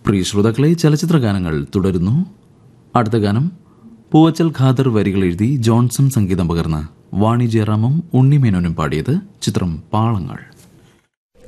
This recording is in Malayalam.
പ്രിയ ശ്രോതാക്കളെ, ചലച്ചിത്ര ഗാനങ്ങൾ തുടരുന്നു. അടുത്ത ഗാനം പൂവച്ചൽ ഖാദർ വരികൾ എഴുതി ജോൺസൺ സംഗീതം പകർന്ന് വാണി ജയറാമും ഉണ്ണിമേനോനും പാടിയത്. ചിത്രം പാളങ്ങൾ.